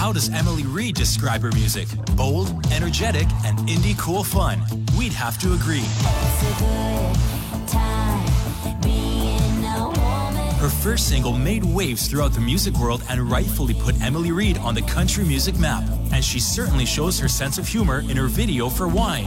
How does Emily Reed describe her music? Bold, energetic, and indie cool fun. We'd have to agree. Her first single made waves throughout the music world and rightfully put Emily Reed on the country music map. And she certainly shows her sense of humor in her video for Wine.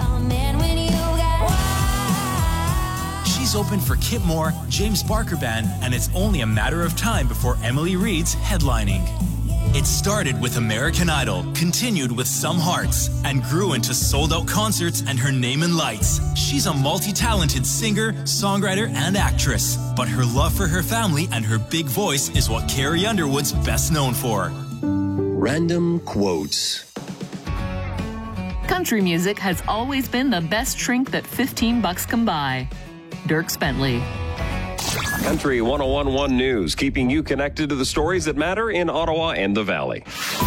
She's opened for Kip Moore, James Barker Band, and it's only a matter of time before Emily Reed's headlining. It started with American Idol, continued with Some Hearts, and grew into sold-out concerts and her name in lights. She's a multi-talented singer, songwriter, and actress. But her love for her family and her big voice is what Carrie Underwood's best known for. Random quotes. Country music has always been the best shrink that $15 can buy. Dierks Bentley. Country 101.1 News, keeping you connected to the stories that matter in Ottawa and the Valley.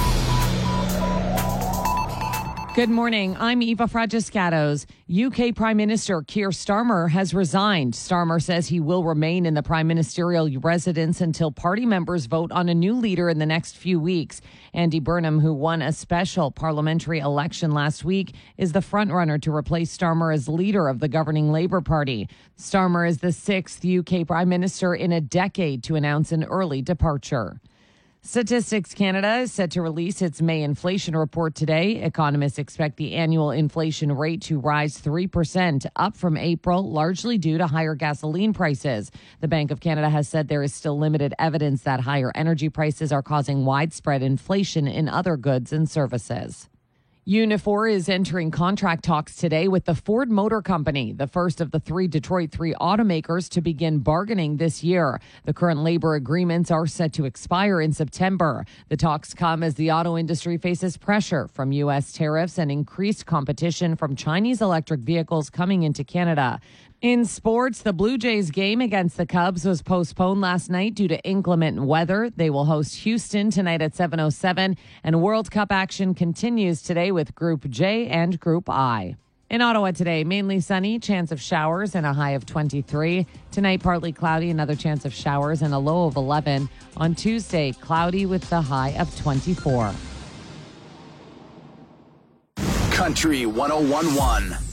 Good morning. I'm Eva Fragiscatos. UK Prime Minister Keir Starmer has resigned. Starmer says he will remain in the prime ministerial residence until party members vote on a new leader in the next few weeks. Andy Burnham, who won a special parliamentary election last week, is the frontrunner to replace Starmer as leader of the governing Labour Party. Starmer is the sixth UK Prime Minister in a decade to announce an early departure. Statistics Canada is set to release its May inflation report today. Economists expect the annual inflation rate to rise 3%, up from April, largely due to higher gasoline prices. The Bank of Canada has said there is still limited evidence that higher energy prices are causing widespread inflation in other goods and services. Unifor is entering contract talks today with the Ford Motor Company, the first of the three Detroit 3 automakers to begin bargaining this year. The current labor agreements are set to expire in September. The talks come as the auto industry faces pressure from U.S. tariffs and increased competition from Chinese electric vehicles coming into Canada. In sports, the Blue Jays game against the Cubs was postponed last night due to inclement weather. They will host Houston tonight at 7:07, and World Cup action continues today with Group J and Group I. In Ottawa today, mainly sunny, chance of showers and a high of 23. Tonight, partly cloudy, another chance of showers and a low of 11. On Tuesday, cloudy with the high of 24. Country 101.1.